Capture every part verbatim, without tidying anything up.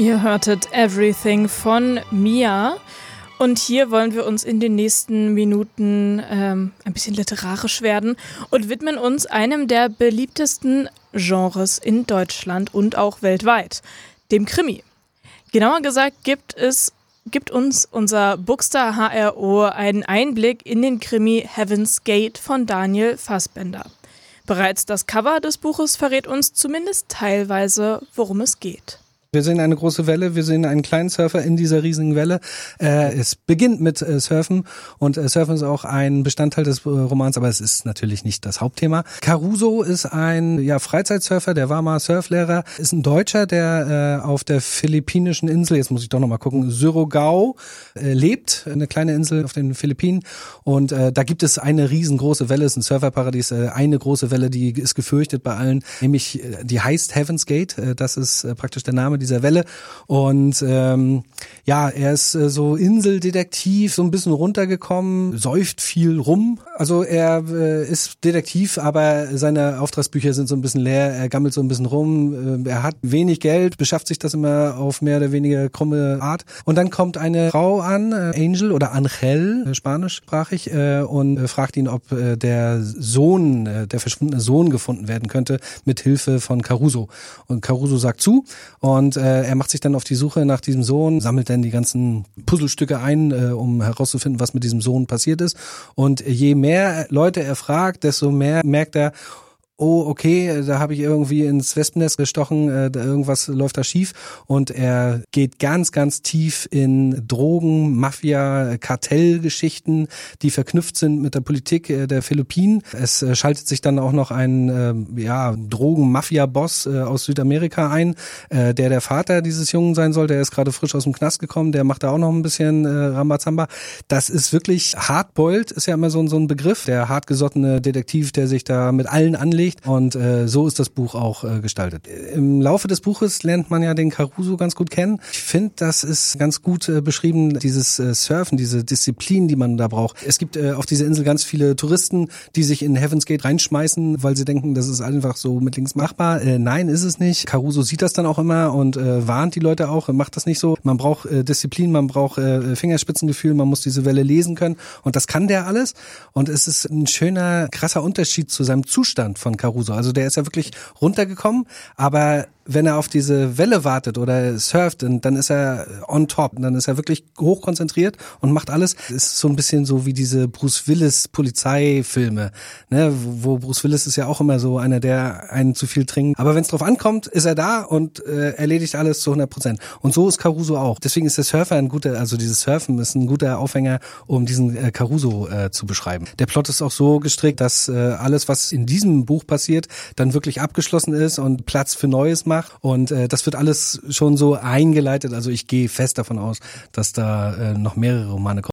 Ihr hörtet Everything von Mia. Und hier wollen wir uns in den nächsten Minuten ähm, ein bisschen literarisch werden und widmen uns einem der beliebtesten Genres in Deutschland und auch weltweit, dem Krimi. Genauer gesagt gibt es, gibt uns unser Bookstar H R O einen Einblick in den Krimi Heaven's Gate von Daniel Fassbender. Bereits das Cover des Buches verrät uns zumindest teilweise, worum es geht. Wir sehen eine große Welle, wir sehen einen kleinen Surfer in dieser riesigen Welle. Äh, es beginnt mit äh, Surfen und äh, Surfen ist auch ein Bestandteil des äh, Romans, aber es ist natürlich nicht das Hauptthema. Caruso ist ein ja, Freizeitsurfer, der war mal Surflehrer, ist ein Deutscher, der äh, auf der philippinischen Insel, jetzt muss ich doch nochmal gucken, Surigao äh, lebt, eine kleine Insel auf den Philippinen und äh, da gibt es eine riesengroße Welle, es ist ein Surferparadies, äh, eine große Welle, die ist gefürchtet bei allen, nämlich äh, die heißt Heaven's Gate, äh, das ist äh, praktisch der Name dieser Welle und ähm, ja, er ist äh, so Inseldetektiv, so ein bisschen runtergekommen, säuft viel rum. Also er äh, ist Detektiv, aber seine Auftragsbücher sind so ein bisschen leer, er gammelt so ein bisschen rum, äh, er hat wenig Geld, beschafft sich das immer auf mehr oder weniger krumme Art. Und dann kommt eine Frau an, äh, Angel oder Angel, äh, spanischsprachig, äh, und äh, fragt ihn, ob äh, der Sohn, äh, der verschwundene Sohn gefunden werden könnte, mit Hilfe von Caruso. Und Caruso sagt zu und Und äh, er macht sich dann auf die Suche nach diesem Sohn, sammelt dann die ganzen Puzzlestücke ein, äh, um herauszufinden, was mit diesem Sohn passiert ist. Und je mehr Leute er fragt, desto mehr merkt er, oh, okay, da habe ich irgendwie ins Wespennest gestochen, äh, da irgendwas läuft da schief und er geht ganz, ganz tief in Drogen, Mafia, Kartellgeschichten, die verknüpft sind mit der Politik äh, der Philippinen. Es äh, schaltet sich dann auch noch ein äh, ja, Drogen-Mafia-Boss äh, aus Südamerika ein, äh, der der Vater dieses Jungen sein soll, der ist gerade frisch aus dem Knast gekommen, der macht da auch noch ein bisschen äh, Rambazamba. Das ist wirklich hardboiled, ist ja immer so, ein so ein Begriff, der hartgesottene Detektiv, der sich da mit allen anlegt. Und äh, so ist das Buch auch äh, gestaltet. Im Laufe des Buches lernt man ja den Caruso ganz gut kennen. Ich finde, das ist ganz gut äh, beschrieben, dieses äh, Surfen, diese Disziplin, die man da braucht. Es gibt äh, auf dieser Insel ganz viele Touristen, die sich in Heaven's Gate reinschmeißen, weil sie denken, das ist einfach so mit links machbar. Äh, nein, ist es nicht. Caruso sieht das dann auch immer und äh, warnt die Leute auch, macht das nicht so. Man braucht äh, Disziplin, man braucht äh, Fingerspitzengefühl, man muss diese Welle lesen können und das kann der alles. Und es ist ein schöner, krasser Unterschied zu seinem Zustand von Caruso. Also der ist ja wirklich runtergekommen, aber wenn er auf diese Welle wartet oder surft, dann ist er on top. Dann ist er wirklich hochkonzentriert und macht alles. Es ist so ein bisschen so wie diese Bruce Willis Polizeifilme, ne, wo Bruce Willis ist ja auch immer so einer, der einen zu viel trinkt. Aber wenn es drauf ankommt, ist er da und äh, erledigt alles zu hundert Prozent. Und so ist Caruso auch. Deswegen ist der Surfer ein guter, also dieses Surfen ist ein guter Aufhänger, um diesen äh, Caruso äh, zu beschreiben. Der Plot ist auch so gestrickt, dass äh, alles, was in diesem Buch passiert, dann wirklich abgeschlossen ist und Platz für Neues macht. Und äh, das wird alles schon so eingeleitet. Also ich gehe fest davon aus, dass da äh, noch mehrere Romane kommen.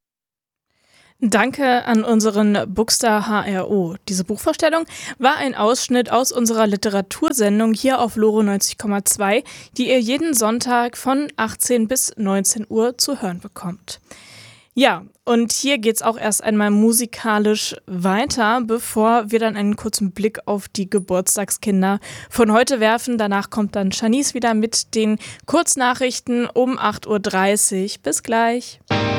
Danke an unseren Bookstar H R O. Diese Buchvorstellung war ein Ausschnitt aus unserer Literatursendung hier auf Loro neunzig Komma zwei, die ihr jeden Sonntag von achtzehn bis neunzehn Uhr zu hören bekommt. Ja, und hier geht's auch erst einmal musikalisch weiter, bevor wir dann einen kurzen Blick auf die Geburtstagskinder von heute werfen. Danach kommt dann Shanice wieder mit den Kurznachrichten um acht Uhr dreißig. Bis gleich.